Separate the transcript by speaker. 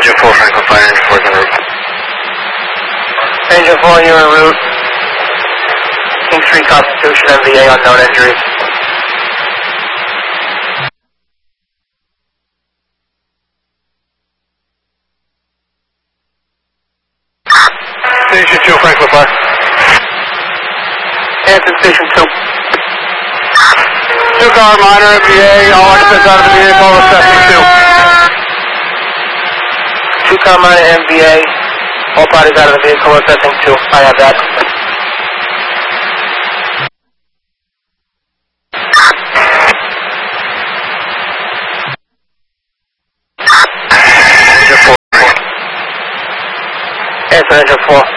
Speaker 1: Engine 4, Franklin Fire, Engine 4 is en route.
Speaker 2: Engine 4, you're en route. King Street Constitution, MVA, unknown injuries.
Speaker 1: Station 2, Franklin Fire.
Speaker 2: Hampton Station 2.
Speaker 1: 2-car minor MVA, all occupants out of the vehicle, assessing 2.
Speaker 2: 2-car minor MVA, all parties out of the vehicle, assessing 2. I have that.
Speaker 1: Engine 4.
Speaker 2: Answer Engine 4.